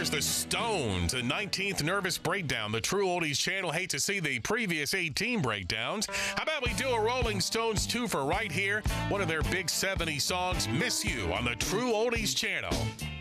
Here's the Stones, a 19th Nervous Breakdown. The True Oldies channel. Hate to see the previous 18 breakdowns. How about we do a Rolling Stones twofer right here? One of their big 70 songs, Miss You, on the True Oldies channel.